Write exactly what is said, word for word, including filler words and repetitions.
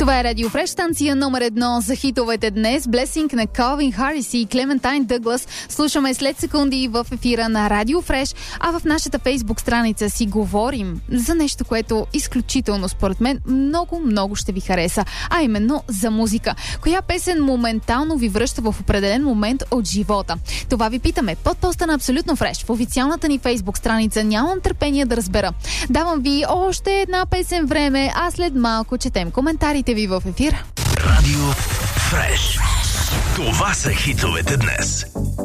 Това е Радио Фреш, станция номер едно за хитовете днес. Blessing на Calvin Harris и Клементайн Дъглас слушаме след секунди в ефира на Радио Фреш, а в нашата фейсбук страница си говорим за нещо, което изключително според мен много, много ще ви хареса, а именно за музика. Коя песен моментално ви връща в определен момент от живота? Това ви питаме под поста на Абсолютно Фреш в официалната ни фейсбук страница. Нямам търпение да разбера. Давам ви още една песен време, а след малко четем коментарите ви в ефир. Радио Фреш. Това са хитовете днес.